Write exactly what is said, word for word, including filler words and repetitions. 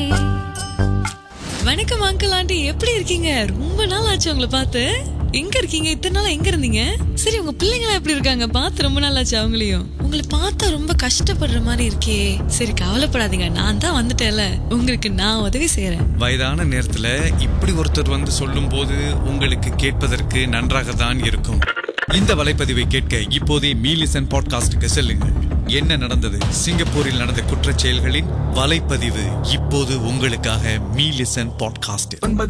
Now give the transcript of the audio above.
வணக்கம் uncle aunty, எப்படி இருக்கீங்க? ரொம்ப நாள் ஆச்சு உங்களை பார்த்து. எங்க இருக்கீங்க? இத்தனை நாள் எங்க இருந்தீங்க? சரி, உங்க பிள்ளைங்களா எப்படி இருக்காங்க? பார்த்து ரொம்ப நாள் ஆச்சு அவங்களையும். உங்களை பார்த்தா ரொம்ப கஷ்டப்படுற மாதிரி இருக்கே. சரி, கவலைப்படாதீங்க, நான் தான் வந்துட்டேன்ல, உங்களுக்கு நான் உதவி செய்யறேன். வயதான நேரத்துல இப்படி ஒருத்தர் வந்து சொல்லும் போது உங்களுக்கு கேட்பதற்கு நன்றாக தான் இருக்கும். இந்த வலைப்பதிவை கேட்க இப்போதே மீலிசன் பாட்காஸ்டுக்கு செல்லுங்கள். என்ன நடந்தது? சிங்கப்பூரில் நடந்த குற்றச் செயல்களின் வலைப்பதிவு இப்போது உங்களுக்காக மீலிசன் பாட்காஸ்ட்.